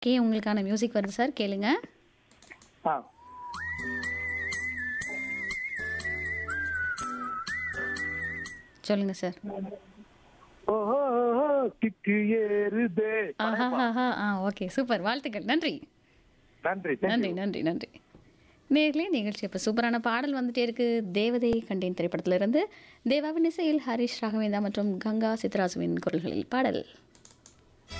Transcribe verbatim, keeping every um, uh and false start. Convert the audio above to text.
Okay. உங்களுக்கான music வருது sir. கேளுங்க. ஆ சொல்லுங்க சார். ஓஹோ கிக்கு ஏறுதே படையப்பா. ஆஹாஹாஹா. ஆ ஓகே. சூப்பர். வாழ்த்துக்கள். நன்றி. நன்றி நன்றி, தேங்க்யூ. நன்றி, நன்றி. நேர்களே நிகழ்ச்சி இப்போ சூப்பரான பாடல் வந்துட்டே இருக்கு. தேவதை கண்டேன் திரைப்படத்திலிருந்து தேவாவின் இசையில் ஹரிஷ் ராகவேந்தா மற்றும் கங்கா சித்ராசுவின் குரல்களில் பாடல்.